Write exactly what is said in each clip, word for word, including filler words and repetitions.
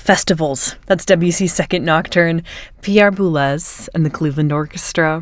Festivals. That's Debussy's Second Nocturne, Pierre Boulez and the Cleveland Orchestra.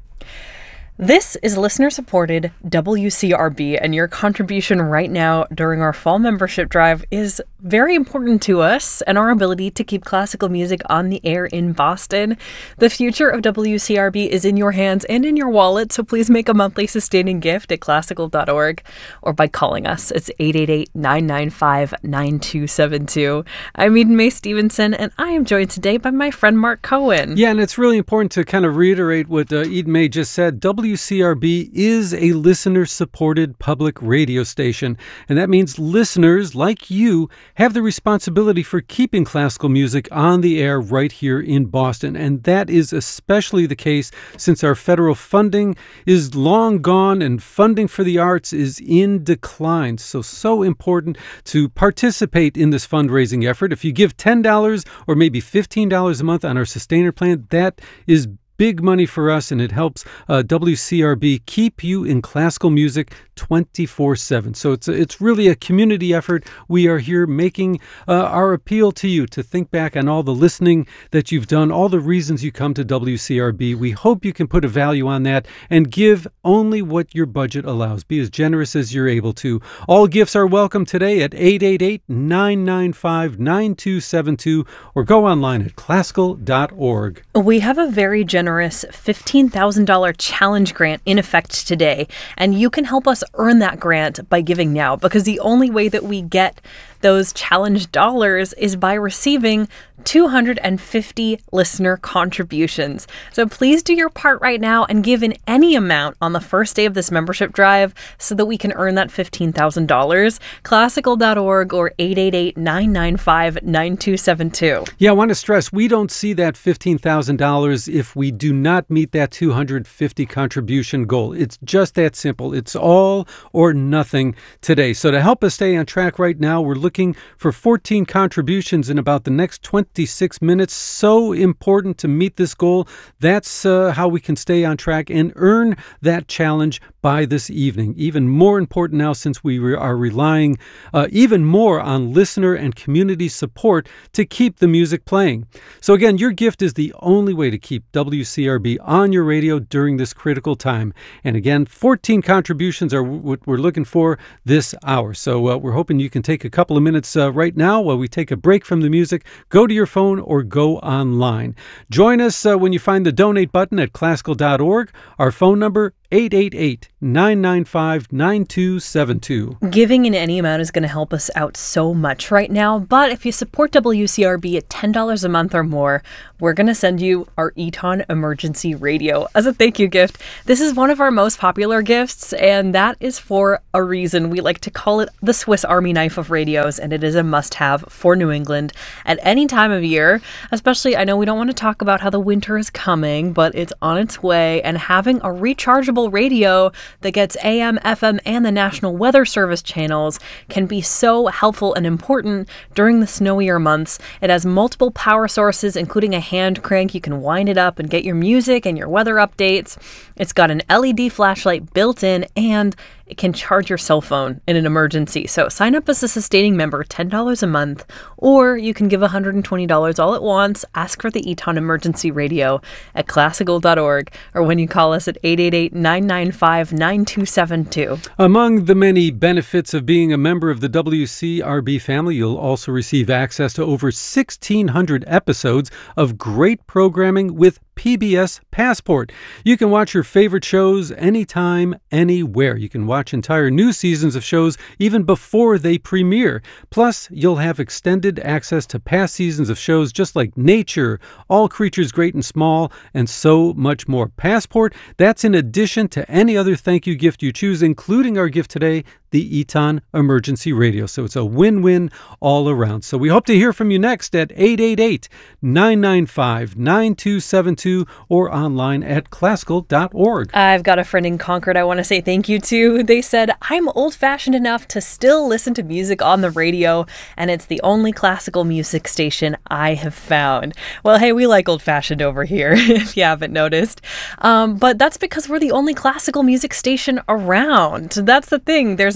This is listener-supported W C R B, and your contribution right now during our fall membership drive is very important to us and our ability to keep classical music on the air in Boston. The future of W C R B is in your hands and in your wallet, so please make a monthly sustaining gift at classical dot org or by calling us. It's eight eight eight, nine nine five, nine two seven two. I'm Eden Mae Stevenson, and I am joined today by my friend Mark Cohen. Yeah, and it's really important to kind of reiterate what uh, Eden Mae just said. W C R B is a listener-supported public radio station, and that means listeners like you have the responsibility for keeping classical music on the air right here in Boston, and that is especially the case since our federal funding is long gone and funding for the arts is in decline. So, so important to participate in this fundraising effort. If you give ten dollars or maybe fifteen dollars a month on our Sustainer plan, that is big money for us, and it helps uh, W C R B keep you in classical music twenty-four seven. So it's a, it's really a community effort. We are here making uh, our appeal to you to think back on all the listening that you've done, all the reasons you come to W C R B. We hope you can put a value on that and give only what your budget allows. Be as generous as you're able to. All gifts are welcome today at eight eight eight, nine nine five, nine two seven two or go online at classical dot org. We have a very generous generous fifteen thousand dollars challenge grant in effect today, and you can help us earn that grant by giving now, because the only way that we get those challenge dollars is by receiving two hundred fifty listener contributions. So please do your part right now and give in any amount on the first day of this membership drive so that we can earn that fifteen thousand dollars. classical dot org or eight eight eight, nine nine five, nine two seven two. Yeah, I want to stress, we don't see that fifteen thousand dollars if we do not meet that two hundred fifty contribution goal. It's just that simple. It's all or nothing today. So to help us stay on track right now, we're looking for fourteen contributions in about the next twenty-six minutes. So important to meet this goal. That's uh, how we can stay on track and earn that challenge by this evening. Even more important now, since we re- are relying uh, even more on listener and community support to keep the music playing. So again, your gift is the only way to keep W C R B on your radio during this critical time. And again, fourteen contributions are what we're looking for this hour. So uh, we're hoping you can take a couple of minutes uh, right now while we take a break from the music. Go to your phone or go online. Join us uh, when you find the donate button at classical dot org. Our phone number, eight eight eight, nine nine five, nine two seven two. Giving in any amount is going to help us out so much right now, but if you support W C R B at ten dollars a month or more, we're going to send you our Eton Emergency Radio as a thank you gift. This is one of our most popular gifts, and that is for a reason. We like to call it the Swiss Army knife of radios, and it is a must-have for New England at any time of year. Especially, I know we don't want to talk about how the winter is coming, but it's on its way, and having a rechargeable radio that gets A M, F M, and the National Weather Service channels can be so helpful and important during the snowier months. It has multiple power sources, including a hand crank. You can wind it up and get your music and your weather updates. It's got an L E D flashlight built in, and it can charge your cell phone in an emergency. So sign up as a sustaining member, ten dollars a month, or you can give one hundred twenty dollars all at once. Ask for the Eton Emergency Radio at classical dot org or when you call us at eight eight eight, nine nine five, nine two seven two. Among the many benefits of being a member of the W C R B family, you'll also receive access to over sixteen hundred episodes of great programming with P B S Passport. You can watch your favorite shows anytime, anywhere. You can watch entire new seasons of shows even before they premiere. Plus, you'll have extended access to past seasons of shows just like Nature, All Creatures Great and Small, and so much more. Passport, that's in addition to any other thank you gift you choose, including our gift today, the Eton Emergency Radio. So it's a win-win all around. So we hope to hear from you next at eight eight eight, nine nine five, nine two seven two or online at classical dot org. I've got a friend in Concord I want to say thank you to. They said, I'm old-fashioned enough to still listen to music on the radio, and it's the only classical music station I have found. Well, hey, we like old-fashioned over here, if you haven't noticed. Um, but that's because we're the only classical music station around. That's the thing. There's no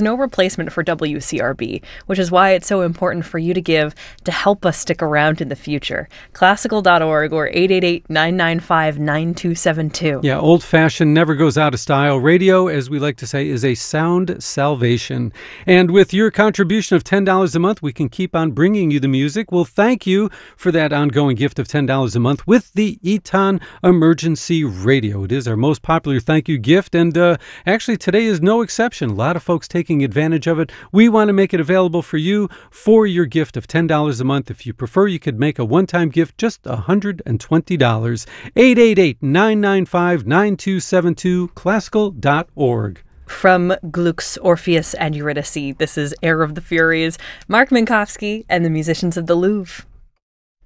no replacement for W C R B, which is why it's so important for you to give to help us stick around in the future. Classical dot org or eight eight eight, nine nine five, nine two seven two. Yeah, old-fashioned never goes out of style. Radio, as we like to say, is a sound salvation. And with your contribution of ten dollars a month, we can keep on bringing you the music. Well, thank you for that ongoing gift of ten dollars a month with the Eton Emergency Radio. It is our most popular thank you gift, and uh, actually today is no exception. A lot of folks taking advantage of it. We want to make it available for you for your gift of ten dollars a month. If you prefer, you could make a one-time gift just one hundred twenty dollars. eight eight eight, nine nine five, nine two seven two, classical dot org. From Gluck's Orpheus and Eurydice, this is Air of the Furies, Mark Minkowski, and the musicians of the Louvre.